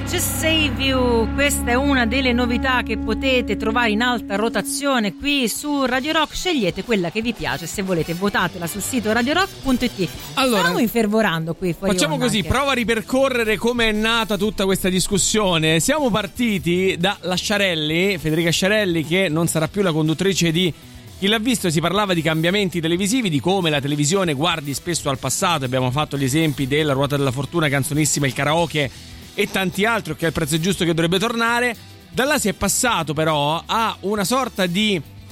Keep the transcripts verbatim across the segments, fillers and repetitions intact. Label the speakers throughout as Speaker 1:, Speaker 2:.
Speaker 1: Just Save You, questa è una delle novità che potete trovare in alta rotazione qui su Radio Rock. Scegliete quella che vi piace, se volete votatela sul sito radio rock punto it.
Speaker 2: Allora,
Speaker 1: stiamo infervorando qui fuori.
Speaker 2: Facciamo così,
Speaker 1: anche.
Speaker 2: prova a ripercorrere come è nata tutta questa discussione. Siamo partiti da Lasciarelli, Federica Sciarelli, che non sarà più la conduttrice di Chi l'ha visto. Si parlava di cambiamenti televisivi, di come la televisione guardi spesso al passato. Abbiamo fatto gli esempi della Ruota della Fortuna, Canzonissima, il karaoke e tanti altri, che è il prezzo giusto che dovrebbe tornare. Da là si è passato però a una sorta di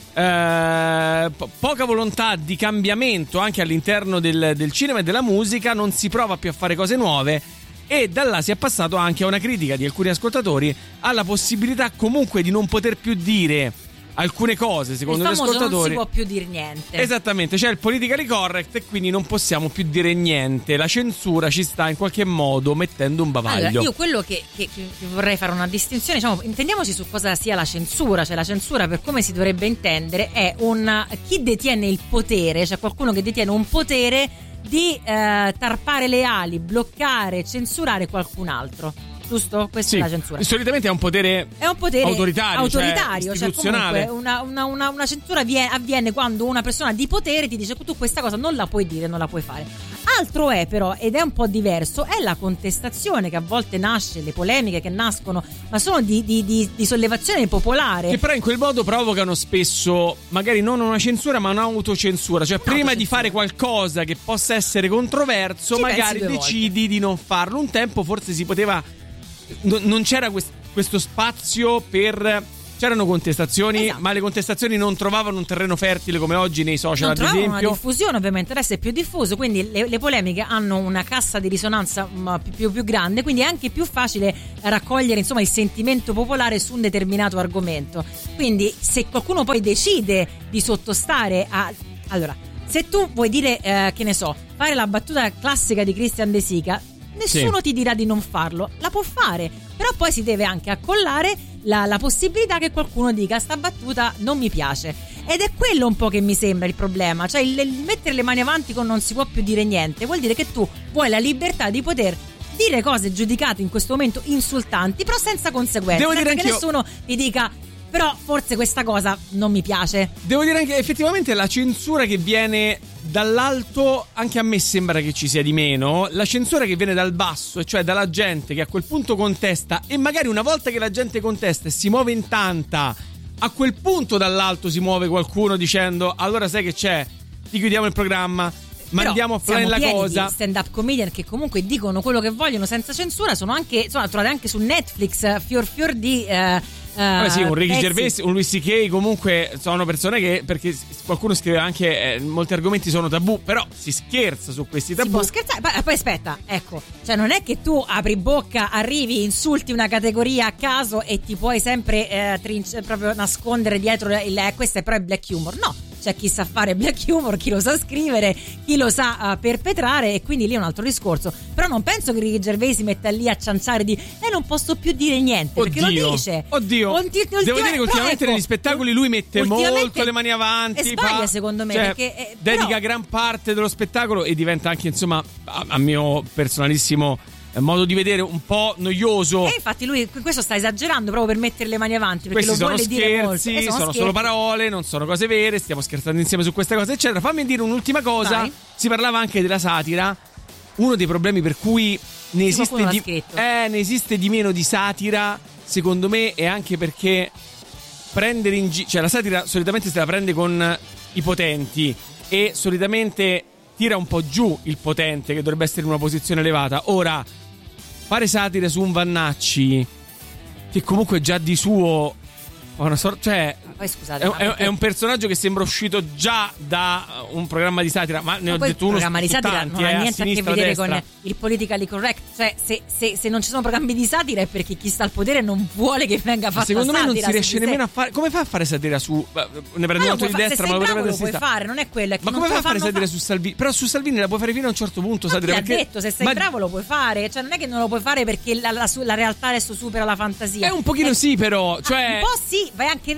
Speaker 2: eh, po- poca volontà di cambiamento anche all'interno del, del cinema e della musica. Non si prova più a fare cose nuove, e da là si è passato anche a una critica di alcuni ascoltatori alla possibilità comunque di non poter più dire alcune cose, secondo gli ascoltatori.
Speaker 1: Non si può più dire niente.
Speaker 2: Esattamente, c'è il politically correct e quindi non possiamo più dire niente. La censura ci sta in qualche modo mettendo un bavaglio.
Speaker 1: Allora, io quello che, che, che vorrei fare una distinzione, diciamo, intendiamoci su cosa sia la censura. Cioè la censura, per come si dovrebbe intendere, è un chi detiene il potere, cioè qualcuno che detiene un potere di eh, tarpare le ali, bloccare, censurare qualcun altro. Giusto? Questa
Speaker 2: sì,
Speaker 1: è la censura.
Speaker 2: Solitamente è un potere,
Speaker 1: è un potere
Speaker 2: autoritario,
Speaker 1: autoritario
Speaker 2: cioè
Speaker 1: cioè
Speaker 2: istituzionale.
Speaker 1: comunque una, una, una, una censura avviene, avviene quando una persona di potere ti dice tu questa cosa non la puoi dire, non la puoi fare. Altro è però, ed è un po' diverso, è la contestazione che a volte nasce, le polemiche che nascono, ma sono di, di, di, di sollevazione popolare,
Speaker 2: che però in quel modo provocano spesso magari non una censura ma un'autocensura. Cioè prima di fare qualcosa che possa essere controverso,
Speaker 1: ci
Speaker 2: magari decidi volte. di non farlo. Un tempo forse si poteva, non c'era questo spazio per, c'erano contestazioni, esatto. ma le contestazioni non trovavano un terreno fertile come oggi nei social,
Speaker 1: non
Speaker 2: ad esempio.
Speaker 1: Una diffusione, ovviamente adesso è più diffuso, quindi le, le polemiche hanno una cassa di risonanza più, più, più grande, quindi è anche più facile raccogliere insomma il sentimento popolare su un determinato argomento. Quindi se qualcuno poi decide di sottostare a, allora, se tu vuoi dire eh, che ne so, fare la battuta classica di Christian De Sica, nessuno sì. ti dirà di non farlo, la può fare, però poi si deve anche accollare la, la possibilità che qualcuno dica sta battuta non mi piace, ed è quello un po' che mi sembra il problema. Cioè il, il mettere le mani avanti con non si può più dire niente vuol dire che tu vuoi la libertà di poter dire cose giudicate in questo momento insultanti, però senza conseguenze,
Speaker 2: devo
Speaker 1: senza
Speaker 2: dire
Speaker 1: che nessuno ti dica però forse questa cosa non mi piace.
Speaker 2: Devo dire anche effettivamente la censura che viene dall'alto, anche a me sembra che ci sia di meno. La censura che viene dal basso, e cioè dalla gente che a quel punto contesta, e magari una volta che la gente contesta e si muove in tanta, a quel punto dall'alto si muove qualcuno dicendo allora sai che c'è, ti chiudiamo il programma, mandiamo offline la cosa.
Speaker 1: Di stand-up comedian che comunque dicono quello che vogliono senza censura, sono anche, insomma, trovate anche su Netflix fior fior di eh, Uh,
Speaker 2: Vabbè, sì, un Ricky
Speaker 1: pezzi.
Speaker 2: Gervais, un Louis C K, comunque sono persone che, perché qualcuno scrive anche eh, molti argomenti sono tabù, però si scherza su questi tabù.
Speaker 1: Si può scherzare, poi, poi aspetta, ecco, cioè non è che tu apri bocca, arrivi, insulti una categoria a caso e ti puoi sempre eh, trinci- proprio nascondere dietro il eh, questo è però il black humor. No, c'è chi sa fare black humor, chi lo sa scrivere, chi lo sa uh, perpetrare, e quindi lì è un altro discorso. Però non penso che Ricky Gervais si metta lì a cianciare di eh non posso più dire niente,
Speaker 2: oddio,
Speaker 1: perché lo dice.
Speaker 2: Oddio. Ulti- ultima, Devo dire che ultimamente negli spettacoli lui mette molto le mani avanti
Speaker 1: e sbaglia
Speaker 2: pa-
Speaker 1: secondo me,
Speaker 2: cioè,
Speaker 1: perché, eh,
Speaker 2: dedica
Speaker 1: però...
Speaker 2: gran parte dello spettacolo e diventa anche insomma a, a mio personalissimo modo di vedere un po' noioso.
Speaker 1: E infatti lui questo sta esagerando proprio per mettere le mani avanti, perché
Speaker 2: questi
Speaker 1: lo
Speaker 2: sono
Speaker 1: vuole
Speaker 2: scherzi,
Speaker 1: dire molto. Eh, sono,
Speaker 2: sono
Speaker 1: scherzi.
Speaker 2: solo parole, non sono cose vere, stiamo scherzando insieme su queste cose eccetera. Fammi dire un'ultima cosa. Vai. Si parlava anche della satira. Uno dei problemi per cui ne esiste, di, eh, ne esiste di meno di satira, secondo me, è anche perché prendere in giro, cioè la satira solitamente se la prende con i potenti e solitamente tira un po' giù il potente che dovrebbe essere in una posizione elevata. Ora, fare satira su un Vannacci che comunque già di suo una sorta, cioè
Speaker 1: poi scusate,
Speaker 2: è,
Speaker 1: perché...
Speaker 2: è un personaggio che sembra uscito già da un programma di satira, ma ne
Speaker 1: ma
Speaker 2: ho detto uno
Speaker 1: programma di satira
Speaker 2: tanti,
Speaker 1: non
Speaker 2: eh,
Speaker 1: ha niente a, a che vedere con il politically correct. Cioè se, se, se non ci sono programmi di satira è perché chi sta al potere non vuole che venga fatta
Speaker 2: secondo
Speaker 1: satira.
Speaker 2: Me non si riesce nemmeno
Speaker 1: sei...
Speaker 2: a fare. Come fa a fare satira su ne prende tanto di
Speaker 1: fa...
Speaker 2: destra,
Speaker 1: se
Speaker 2: ma lo
Speaker 1: bravo,
Speaker 2: potrebbe
Speaker 1: lo puoi fare, non è quello, è che
Speaker 2: ma
Speaker 1: non
Speaker 2: come fa a fare satira
Speaker 1: fa...
Speaker 2: su Salvini? Però su Salvini la puoi fare fino a un certo punto,
Speaker 1: ma
Speaker 2: satira,
Speaker 1: chi
Speaker 2: perché
Speaker 1: ha detto se sei
Speaker 2: ma...
Speaker 1: bravo lo puoi fare, cioè non è che non lo puoi fare perché la, la, la realtà adesso supera la fantasia.
Speaker 2: È un pochino
Speaker 1: è...
Speaker 2: sì, però cioè
Speaker 1: un po' sì, ma è anche vero che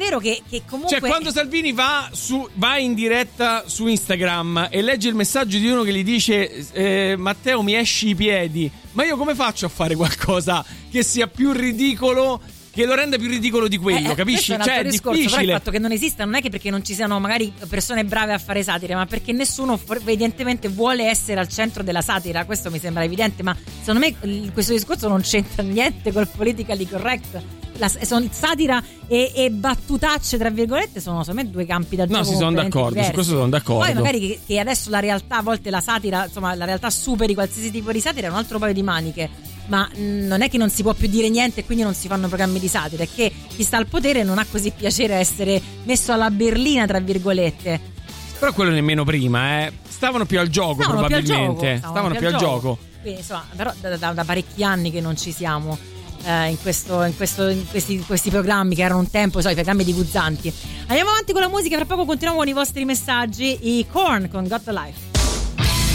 Speaker 1: che comunque...
Speaker 2: Cioè, quando Salvini va, su, va in diretta su Instagram e legge il messaggio di uno che gli dice eh, Matteo, mi esci i piedi, ma io come faccio a fare qualcosa che sia più ridicolo, che lo renda più ridicolo di quello,
Speaker 1: eh,
Speaker 2: capisci?
Speaker 1: È
Speaker 2: cioè, è
Speaker 1: discorso,
Speaker 2: difficile.
Speaker 1: però il fatto che non esista non è che perché non ci siano magari persone brave a fare satire, ma perché nessuno evidentemente vuole essere al centro della satira. Questo mi sembra evidente, ma secondo me questo discorso non c'entra niente col politically correct. La, sono satira e, e battutacce tra virgolette sono secondo me due campi da gioco.
Speaker 2: No, si sono d'accordo,
Speaker 1: diversi.
Speaker 2: su questo sono d'accordo.
Speaker 1: Poi magari che, che adesso la realtà, a volte la satira, insomma la realtà superi qualsiasi tipo di satira, è un altro paio di maniche. Ma mh, non è che non si può più dire niente e quindi non si fanno programmi di satira, è che chi sta al potere non ha così piacere a essere messo alla berlina tra virgolette.
Speaker 2: Però quello nemmeno prima, eh. Stavano più al gioco,
Speaker 1: stavano
Speaker 2: probabilmente.
Speaker 1: Più al gioco,
Speaker 2: stavano più al gioco. gioco.
Speaker 1: Quindi, insomma, però da, da, da parecchi anni che non ci siamo eh, in, questo, in, questo, in questi, questi programmi che erano un tempo, so, i programmi di Guzzanti. Andiamo avanti con la musica, fra poco continuiamo con i vostri messaggi. I Korn con Got the Life.